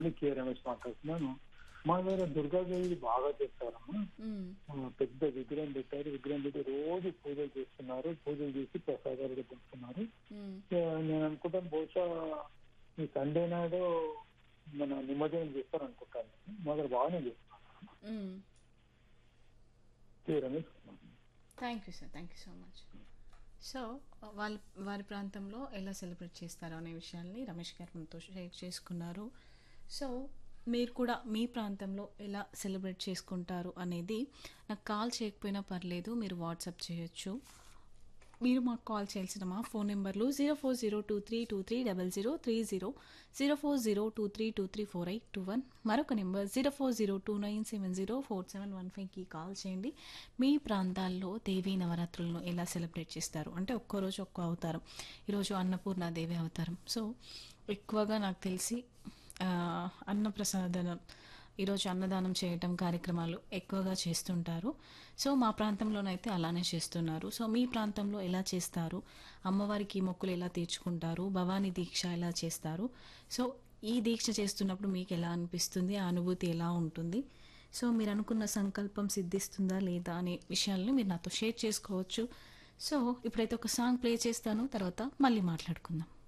కే రమేష్ మాట్లాడుతున్నాను. మా దగ్గర దుర్గాదేవి బాగా చేస్తారమ్మా. హ్మ్. పెద్ద విగ్రహం పెట్టారు. విగ్రహం పెట్టి రోజు పూజలు చేస్తున్నారు. పూజలు చేసి ప్రసాదాలు పెడుతున్నారు. హ్మ్. నేను అనుకుంటాను బహుశా ఈ సండే నాడు మన నిమజ్జనం చేస్తారు అనుకుంటాను. మా దగ్గర బాగానే చేస్తున్నారు. హ్మ్. కే Ramesh. Thank you sir. Thank you so much. So వాళ్ళ వారి ప్రాంతంలో ఎలా సెలబ్రేట్ చేస్తారో అనే విషయాల్ని రమేష్ గారు మనతో షేర్ చేసుకున్నారు. సో మీరు కూడా మీ ప్రాంతంలో ఎలా సెలబ్రేట్ చేసుకుంటారు అనేది నాకు కాల్ చేయకపోయినా పర్లేదు, మీరు వాట్సాప్ చేయొచ్చు. మీరు మాకు కాల్ చేయాల్సిన మా ఫోన్ నెంబర్లు 0402323030, 0402323481, మరొక నెంబర్ 040297047115కి కాల్ చేయండి. మీ ప్రాంతాల్లో దేవీ నవరాత్రులను ఎలా సెలబ్రేట్ చేస్తారు అంటే ఒక్కో రోజు ఒక్కో అవతారం. ఈరోజు అన్నపూర్ణ దేవి అవతారం. సో ఎక్కువగా నాకు తెలిసి అన్నప్రసాదనం, ఈరోజు అన్నదానం చేయటం కార్యక్రమాలు ఎక్కువగా చేస్తుంటారు. సో మా ప్రాంతంలోనైతే అలానే చేస్తున్నారు. సో మీ ప్రాంతంలో ఎలా చేస్తారు, అమ్మవారికి మొక్కులు ఎలా తీర్చుకుంటారు, భవానీ దీక్ష ఎలా చేస్తారు, సో ఈ దీక్ష చేస్తున్నప్పుడు మీకు ఎలా అనిపిస్తుంది, ఆ అనుభూతి ఎలా ఉంటుంది, సో మీరు అనుకున్న సంకల్పం సిద్ధిస్తుందా లేదా అనే విషయాలను మీరు నాతో షేర్ చేసుకోవచ్చు. సో ఇప్పుడైతే ఒక సాంగ్ ప్లే చేస్తాను, తర్వాత మళ్ళీ మాట్లాడుకుందాం.